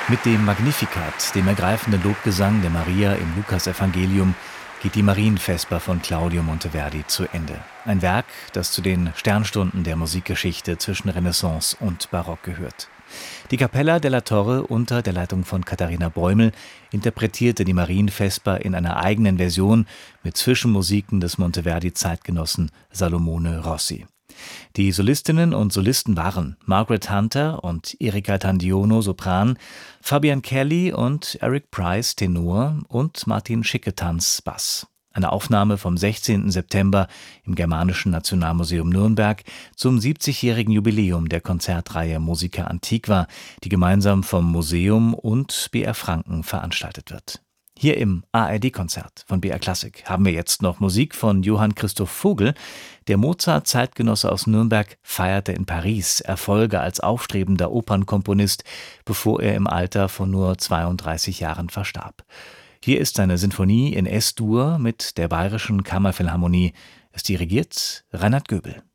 Mit dem Magnificat, dem ergreifenden Lobgesang der Maria im Lukasevangelium, geht die Marienvesper von Claudio Monteverdi zu Ende. Ein Werk, das zu den Sternstunden der Musikgeschichte zwischen Renaissance und Barock gehört. Die Cappella della Torre unter der Leitung von Katharina Bäumel interpretierte die Marienvesper in einer eigenen Version mit Zwischenmusiken des Monteverdi-Zeitgenossen Salomone Rossi. Die Solistinnen und Solisten waren Margaret Hunter und Erika Tandiono Sopran, Fabian Kelly und Eric Price Tenor und Martin Schicketanz Bass. Eine Aufnahme vom 16. September im Germanischen Nationalmuseum Nürnberg zum 70-jährigen Jubiläum der Konzertreihe Musica Antiqua, die gemeinsam vom Museum und BR Franken veranstaltet wird. Hier im ARD-Konzert von BR Classic haben wir jetzt noch Musik von Johann Christoph Vogel. Der Mozart-Zeitgenosse aus Nürnberg feierte in Paris Erfolge als aufstrebender Opernkomponist, bevor er im Alter von nur 32 Jahren verstarb. Hier ist seine Sinfonie in S-Dur mit der Bayerischen Kammerphilharmonie. Es dirigiert Reinhard Göbel.